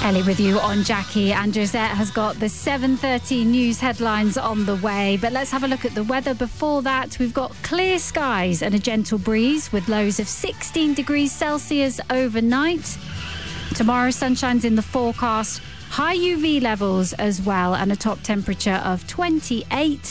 Ellie with you on Jackie, and Josette has got the 7:30 news headlines on the way. But let's have a look at the weather before that. We've got clear skies and a gentle breeze with lows of 16 degrees Celsius overnight. Tomorrow, sunshine's in the forecast. High UV levels as well, and a top temperature of 28.